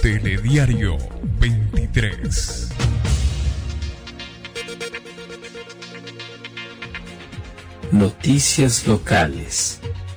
Telediario 23. Noticias locales.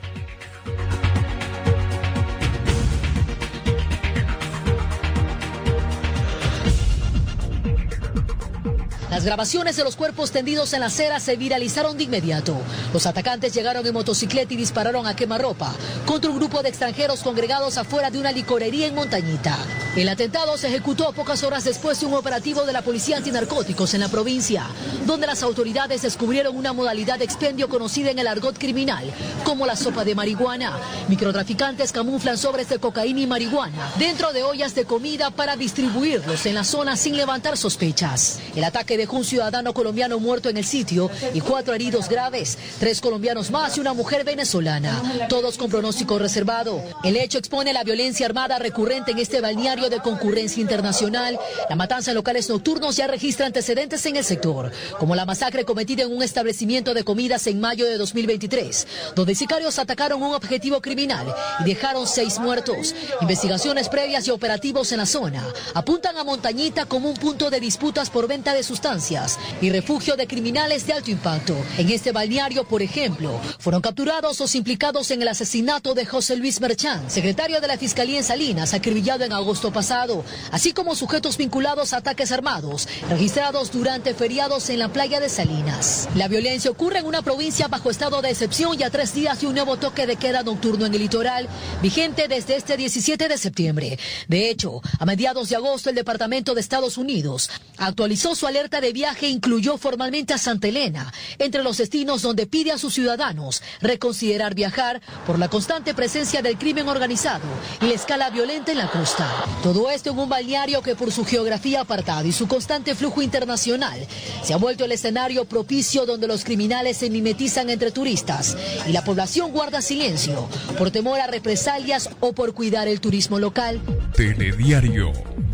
Las grabaciones de los cuerpos tendidos en la acera se viralizaron de inmediato. Los atacantes llegaron en motocicleta y dispararon a quemarropa contra un grupo de extranjeros congregados afuera de una licorería en Montañita. El atentado se ejecutó pocas horas después de un operativo de la Policía Antinarcóticos en la provincia, donde las autoridades descubrieron una modalidad de expendio conocida en el argot criminal como la sopa de marihuana. Microtraficantes camuflan sobres de cocaína y marihuana dentro de ollas de comida para distribuirlos en la zona sin levantar sospechas. El ataque dejó un ciudadano colombiano muerto en el sitio y 4 heridos graves, 3 colombianos más y una mujer venezolana, todos con pronóstico reservado. El hecho expone la violencia armada recurrente en este balneario de concurrencia internacional. La matanza en locales nocturnos ya registra antecedentes en el sector, como la masacre cometida en un establecimiento de comidas en mayo de 2023, donde sicarios atacaron un objetivo criminal y dejaron 6 muertos. Investigaciones previas y operativos en la zona apuntan a Montañita como un punto de disputas por venta de sustancias y refugio de criminales de alto impacto. En este balneario, por ejemplo, fueron capturados los implicados en el asesinato de José Luis Merchán, secretario de la Fiscalía en Salinas, acribillado en agosto pasado, así como sujetos vinculados a ataques armados registrados durante feriados en la playa de Salinas. La violencia ocurre en una provincia bajo estado de excepción y a 3 días de un nuevo toque de queda nocturno en el litoral, vigente desde este 17 de septiembre. De hecho, a mediados de agosto el Departamento de Estados Unidos actualizó su alerta de viaje e incluyó formalmente a Santa Elena entre los destinos donde pide a sus ciudadanos reconsiderar viajar por la constante presencia del crimen organizado y la escala violenta en la costa. Todo esto en un balneario que por su geografía apartada y su constante flujo internacional se ha vuelto el escenario propicio donde los criminales se mimetizan entre turistas y la población guarda silencio por temor a represalias o por cuidar el turismo local. Telediario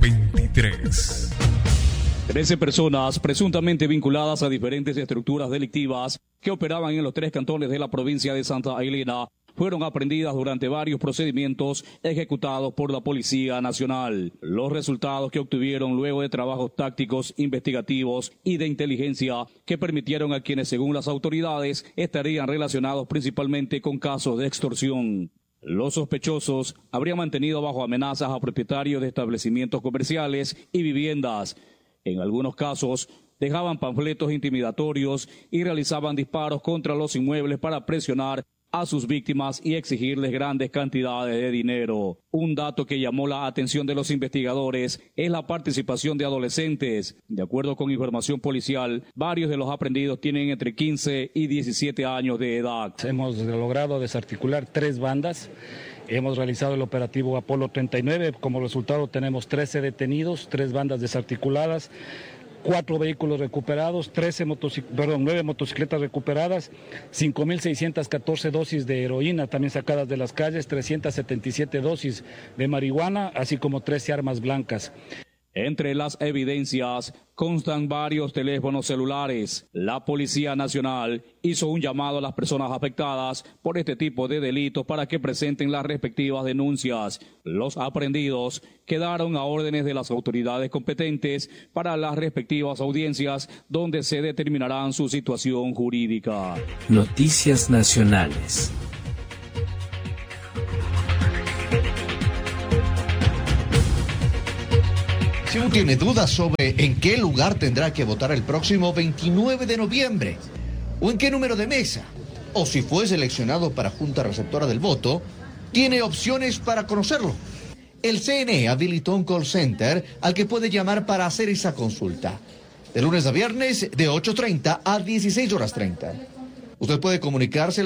23. 13 personas presuntamente vinculadas a diferentes estructuras delictivas que operaban en los 3 cantones de la provincia de Santa Elena fueron aprehendidas durante varios procedimientos ejecutados por la Policía Nacional. Los resultados que obtuvieron luego de trabajos tácticos, investigativos y de inteligencia que permitieron a quienes, según las autoridades, estarían relacionados principalmente con casos de extorsión. Los sospechosos habrían mantenido bajo amenazas a propietarios de establecimientos comerciales y viviendas. En algunos casos, dejaban panfletos intimidatorios y realizaban disparos contra los inmuebles para presionar a sus víctimas y exigirles grandes cantidades de dinero. Un dato que llamó la atención de los investigadores es la participación de adolescentes. De acuerdo con información policial, varios de los aprendidos tienen entre 15 y 17 años de edad. Hemos logrado desarticular 3 bandas. Hemos realizado el operativo Apolo 39. Como resultado tenemos 13 detenidos, 3 bandas desarticuladas, 4 vehículos recuperados, 9 motocicletas recuperadas, 5.614 dosis de heroína también sacadas de las calles, 377 dosis de marihuana, así como 13 armas blancas. Entre las evidencias constan varios teléfonos celulares. La Policía Nacional hizo un llamado a las personas afectadas por este tipo de delitos para que presenten las respectivas denuncias. Los aprehendidos quedaron a órdenes de las autoridades competentes para las respectivas audiencias donde se determinarán su situación jurídica. Noticias nacionales. Si uno tiene dudas sobre en qué lugar tendrá que votar el próximo 29 de noviembre, o en qué número de mesa, o si fue seleccionado para Junta Receptora del Voto, tiene opciones para conocerlo. El CNE habilitó un call center al que puede llamar para hacer esa consulta, de lunes a viernes de 8:30 a 16:30. Usted puede comunicarse al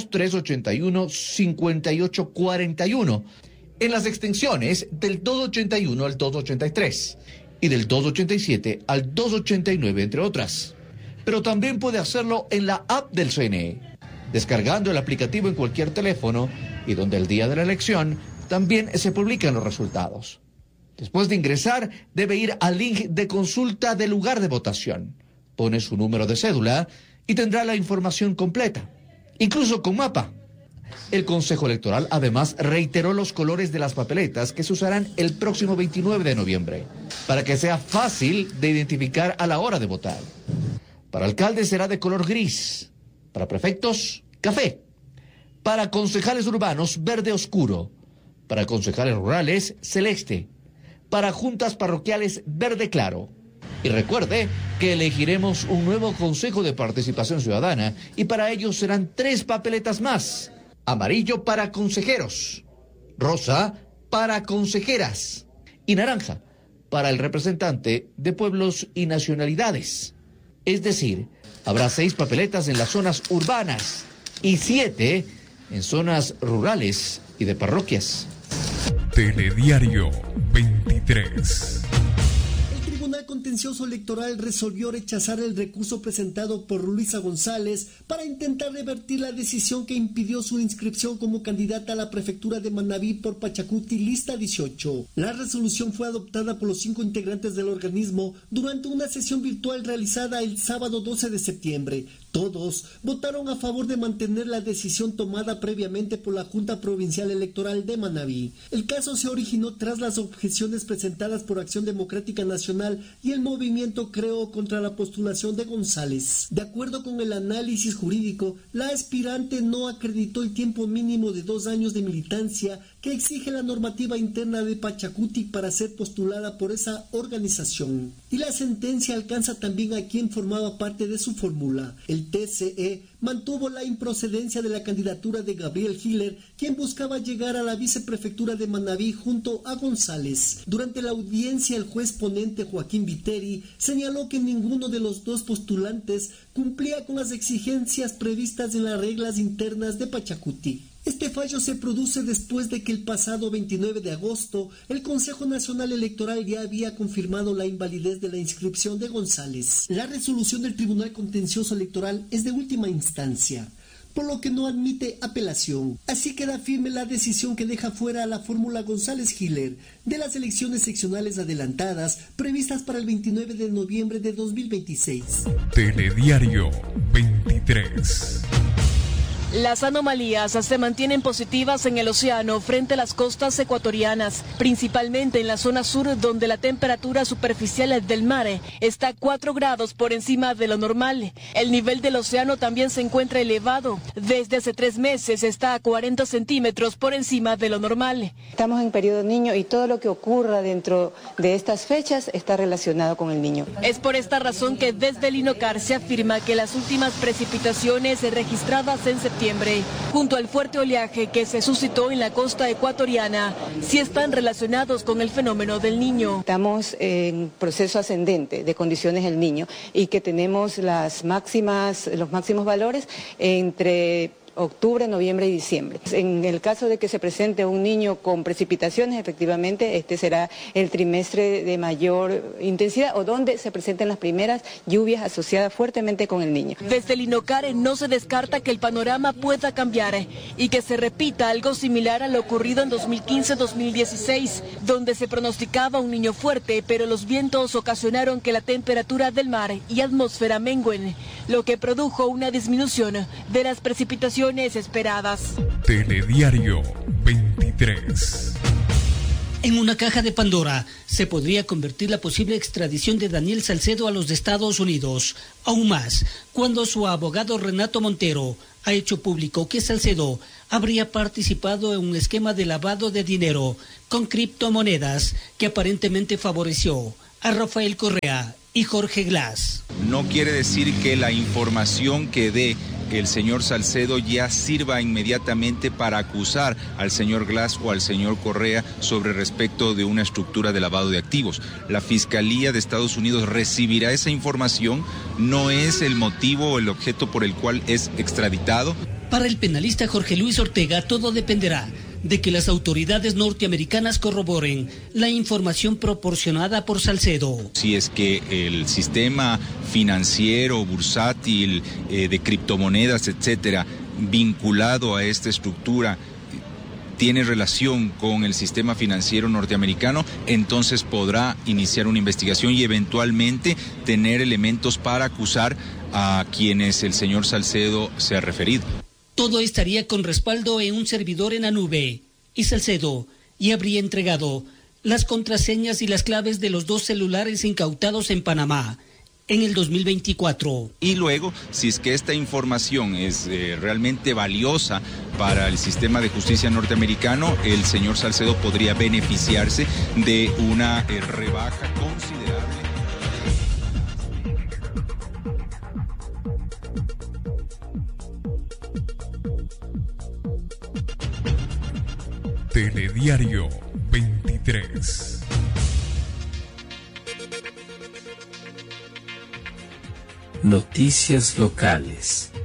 02-381-5841 en las extensiones del 281 al 283 y del 287 al 289, entre otras. Pero también puede hacerlo en la app del CNE, descargando el aplicativo en cualquier teléfono y donde el día de la elección también se publican los resultados. Después de ingresar, debe ir al link de consulta del lugar de votación. Pone su número de cédula y tendrá la información completa, incluso con mapa. El Consejo Electoral además reiteró los colores de las papeletas que se usarán el próximo 29 de noviembre, para que sea fácil de identificar a la hora de votar. Para alcaldes será de color gris, para prefectos, café, para concejales urbanos, verde oscuro, para concejales rurales, celeste, para juntas parroquiales, verde claro. Y recuerde que elegiremos un nuevo Consejo de Participación Ciudadana y para ello serán 3 papeletas más. Amarillo para consejeros, rosa para consejeras y naranja para el representante de pueblos y nacionalidades. Es decir, habrá 6 papeletas en las zonas urbanas y 7 en zonas rurales y de parroquias. Telediario 23. El Tribunal Contencioso Electoral resolvió rechazar el recurso presentado por Luisa González para intentar revertir la decisión que impidió su inscripción como candidata a la prefectura de Manabí por Pachacuti, lista 18. La resolución fue adoptada por los 5 integrantes del organismo durante una sesión virtual realizada el sábado 12 de septiembre. Todos votaron a favor de mantener la decisión tomada previamente por la Junta Provincial Electoral de Manabí. El caso se originó tras las objeciones presentadas por Acción Democrática Nacional y el movimiento Creo contra la postulación de González. De acuerdo con el análisis jurídico, la aspirante no acreditó el tiempo mínimo de 2 años de militancia que exige la normativa interna de Pachacuti para ser postulada por esa organización. Y la sentencia alcanza también a quien formaba parte de su fórmula. El TCE mantuvo la improcedencia de la candidatura de Gabriel Hiller, quien buscaba llegar a la viceprefectura de Manabí junto a González. Durante la audiencia, el juez ponente Joaquín Viteri señaló que ninguno de los 2 postulantes cumplía con las exigencias previstas en las reglas internas de Pachacuti. Este fallo se produce después de que el pasado 29 de agosto el Consejo Nacional Electoral ya había confirmado la invalidez de la inscripción de González. La resolución del Tribunal Contencioso Electoral es de última instancia, por lo que no admite apelación. Así queda firme la decisión que deja fuera a la fórmula González-Hiller de las elecciones seccionales adelantadas previstas para el 29 de noviembre de 2026. Telediario 23. Las anomalías se mantienen positivas en el océano frente a las costas ecuatorianas, principalmente en la zona sur, donde la temperatura superficial del mar está 4 grados por encima de lo normal. El nivel del océano también se encuentra elevado. Desde hace 3 meses está a 40 centímetros por encima de lo normal. Estamos en periodo niño y todo lo que ocurra dentro de estas fechas está relacionado con el niño. Es por esta razón que desde el INOCAR se afirma que las últimas precipitaciones registradas en septiembre, junto al fuerte oleaje que se suscitó en la costa ecuatoriana, sí están relacionados con el fenómeno del Niño. Estamos en proceso ascendente de condiciones del Niño y que tenemos los máximos valores entre octubre, noviembre y diciembre. En el caso de que se presente un niño con precipitaciones, efectivamente, este será el trimestre de mayor intensidad o donde se presenten las primeras lluvias asociadas fuertemente con el niño. Desde el INOCAR no se descarta que el panorama pueda cambiar y que se repita algo similar a lo ocurrido en 2015-2016, donde se pronosticaba un niño fuerte, pero los vientos ocasionaron que la temperatura del mar y atmósfera mengüen, lo que produjo una disminución de las precipitaciones esperadas. Telediario 23. En una caja de Pandora se podría convertir la posible extradición de Daniel Salcedo a los Estados Unidos. Aún más, cuando su abogado Renato Montero ha hecho público que Salcedo habría participado en un esquema de lavado de dinero con criptomonedas que aparentemente favoreció a Rafael Correa y Jorge Glass. No quiere decir que la información que dé el señor Salcedo ya sirva inmediatamente para acusar al señor Glass o al señor Correa sobre respecto de una estructura de lavado de activos. La Fiscalía de Estados Unidos recibirá esa información, no es el motivo o el objeto por el cual es extraditado. Para el penalista Jorge Luis Ortega, todo dependerá de que las autoridades norteamericanas corroboren la información proporcionada por Salcedo. Si es que el sistema financiero, bursátil, de criptomonedas, etcétera, vinculado a esta estructura, tiene relación con el sistema financiero norteamericano, entonces podrá iniciar una investigación y eventualmente tener elementos para acusar a quienes el señor Salcedo se ha referido. Todo estaría con respaldo en un servidor en la nube y Salcedo ya habría entregado las contraseñas y las claves de los 2 celulares incautados en Panamá en el 2024. Y luego, si es que esta información es realmente valiosa para el sistema de justicia norteamericano, el señor Salcedo podría beneficiarse de una rebaja considerable. Telediario 23. Noticias locales.